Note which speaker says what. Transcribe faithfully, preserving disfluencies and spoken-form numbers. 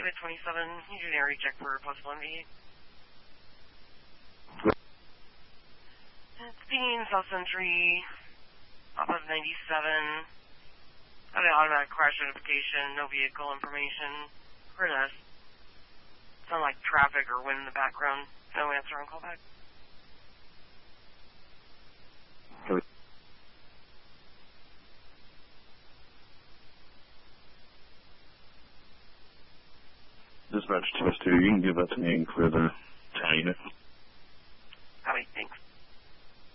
Speaker 1: David twenty-seven, you do an area check for possible M V. It's Dean, South Century, off of ninety-seven. Got an automatic crash notification, no vehicle information. Heard us. Sound like traffic or wind in the background. No answer on callback.
Speaker 2: Dispatch two S two, you can give that to me and clear the town unit.